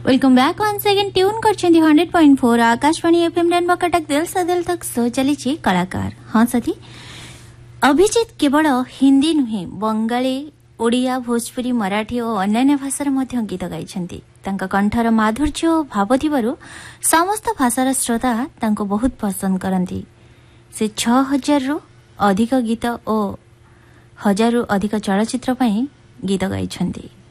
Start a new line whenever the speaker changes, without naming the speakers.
Welcome back one second tune करछन्ती 100.4 Akashvani FM rainbow Cuttack दिल से दिल तक सो चलीछि कलाकार। हाँ साथी, अभिजीत केवल हिंदी नुहे बंगाली, ओडिया, भोजपुरी, मराठी और अन्य भाषार मध्य गीत गाइछन्ती। तांका कंठर माधुर्य और भाव थिबारु समस्त भाषार श्रोता तांको बहुत पसंद करती। से 6000 रु अधिक गीत और 1000 रु अधिक चलचित्र पई गीत गाइछन्ती।